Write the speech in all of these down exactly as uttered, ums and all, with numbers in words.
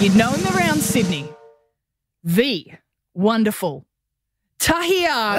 You know him around Sydney. The wonderful Tahir.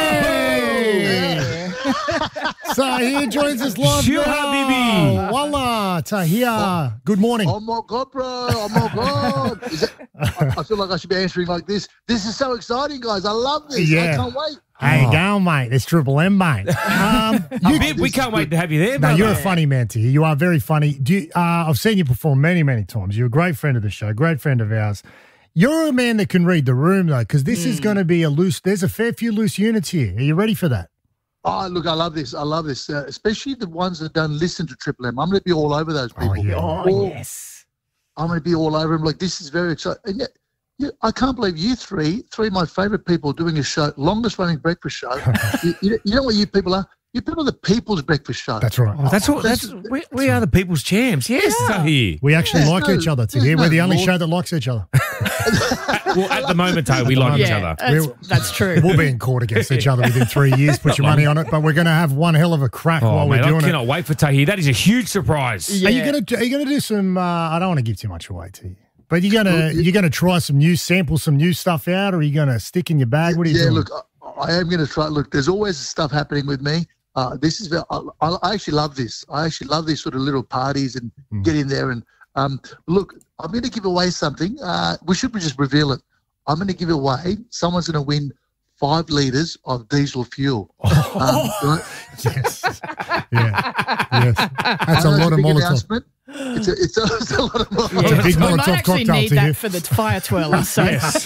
Hey! Tahir joins us live Sure, now. Habibi. Wallah, Tahir. Good morning. Oh my God, bro. Oh my God. Is it, I, I feel like I should be answering like this. This is so exciting, guys. I love this. Yeah. I can't wait. How you going, mate? It's Triple M, mate. Um, you, Bib, we can't wait to have you there, no, brother. you're a funny man, Tahir. You are very funny. Do you, uh, I've seen you perform many, many times. You're a great friend of the show, great friend of ours. You're a man that can read the room, though, because this mm. is going to be a loose, there's a fair few loose units here. Are you ready for that? Oh, look, I love this. I love this, uh, especially the ones that don't listen to Triple M. I'm going to be all over those people. Oh, yeah. Oh, All- yes. I'm going to be all over them. Like, this is very exciting. And yet, you, I can't believe you three, three of my favourite people doing a show, longest running breakfast show. you, you, you know what you people are? You people are the people's breakfast show. That's right. Oh, that's all. That's, we, we are the people's champs. Yes, Yeah. Tahir. We actually There's like no- each other, Tahir. there's We're no the only law. show that likes each other. Well, at the moment, Tahir, we like each Yeah, other. that's, We're- that's true. We'll be in court against each other within three years. Put your money on it. But we're going to have one hell of a crack Oh, while mate, we're I doing it. cannot wait for Tahir. That is a huge surprise. Yeah. Are you gonna Are you gonna do some? Uh, I don't want to give too much away to you, but you're gonna you're gonna try some new sample, some new stuff out, or are you gonna stick in your bag? What are you yeah, doing? look, I, I am going to try. Look, there's always stuff happening with me. Uh, this is very, I, I actually love this. I actually love these sort of little parties and Mm. get in there and um, look. I'm going to give away something. Uh, we should just reveal it. I'm going to give away. Someone's going to win five liters of diesel fuel. Um, right? Yes, yeah, yes. That's a I know lot it's of big Molotov. announcement. It's a, it's, a, it's a lot of Molotov. It's a big we might Molotov actually cocktail need to that you. for the fire twirler. So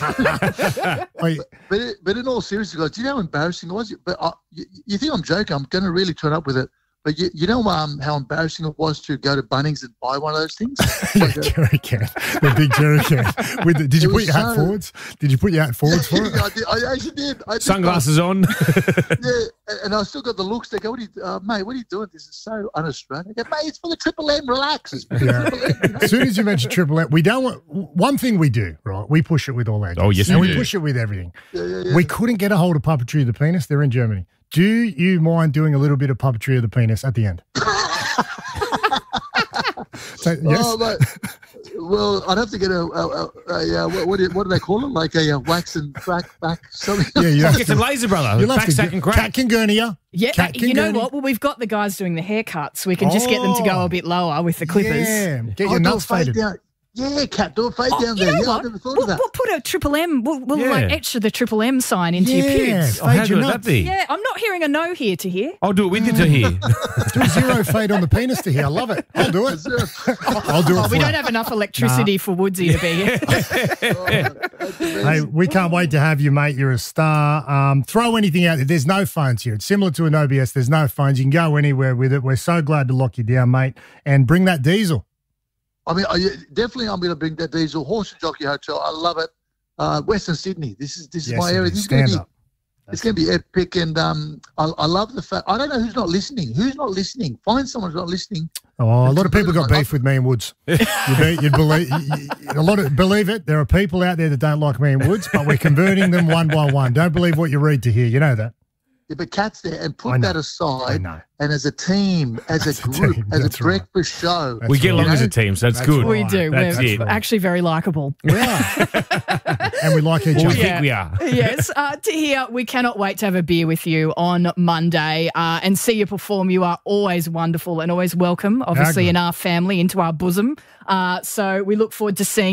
Wait, But, it, but in all seriousness, guys, do you know how embarrassing it was? But I, you, you think I'm joking? I'm going to really turn up with it. But you, you know um, how embarrassing it was to go to Bunnings and buy one of those things? yeah, Like a- jerry can, the big jerry can. With the, did you It put was your hat so- forwards? Did you put your hat forwards for it? I, did, I actually did. I did. Sunglasses on. Yeah, and I still got the looks. They go, what are you, uh, mate, what are you doing? This is so un-Australian. I go, mate, it's for the Triple M. Relax. It's for the Yeah. Triple M. You know? As soon as you mention Triple M, we don't want one thing we do, right? We push it with all our Oh, guests, yes, and we we do. push it with everything. Yeah, yeah, yeah. We couldn't get a hold of Puppetry of the Penis. They're in Germany. Do you mind doing a little bit of Puppetry of the Penis at the end? So, yes. Oh, mate. Well, I'd have to get a, a, a, a, a what, what, do, what do they call it? Like a, uh wax and crack back something. yeah, you have Get to. some laser, brother. You'll have Back to sack get- and crack. Cat can gurney ya. yeah, Cat can you know gurney. what? Well, we've got the guys doing the haircuts. We can just get them to go Oh. a bit lower with the clippers. Yeah, get Oh, your do a nuts fade faded. down. Yeah, Cat, do a fade Oh, down you there. know Yeah, what? I never thought We'll, of that. we'll put a triple M. We'll, we'll Yeah. like etch the triple M sign into your Yeah, pubes. Oh, how fade your good would that nuts. be? Yeah, I'm not hearing a no here to hear. I'll do it with you, Tahir. Do a zero fade on the penis to here. I love it. I'll do it. I'll do it Oh, for we you. don't have enough electricity for Woodsy to be here. Hey, we can't wait to have you, mate. You're a star. Um, throw anything out there. There's no phones here. It's similar to an O B S. There's no phones. You can go anywhere with it. We're so glad to lock you down, mate. And bring that diesel. I mean, I, definitely, I'm going to bring that diesel horse and jockey hotel. I love it. Uh, Western Sydney. This is this is Yes, my it area. is. This is going Stand to up. be it's going to be epic, and um, I, I love the fact. I don't know who's not listening. Who's not listening? Find someone who's not listening. Oh, a lot of people got beef with me and Woods. You'd, be, you'd believe you, you- a lot of believe it. There are people out there that don't like me and Woods, but we're converting them one by one. Don't believe what you read to hear. You know that. Yeah, but Cat's there, and I put know. that I aside. know. And as a team, as As a a group, team, as a that's right. breakfast show. That's We get along right. as a team, so it's That's good. right. We do. That's We're it. actually very likable. We are. And we like each Well, we other. think we are. Yes, uh, to hear, we cannot wait to have a beer with you on Monday uh, and see you perform. You are always wonderful and always welcome, obviously, good. in our family, into our bosom. Uh, so we look forward to seeing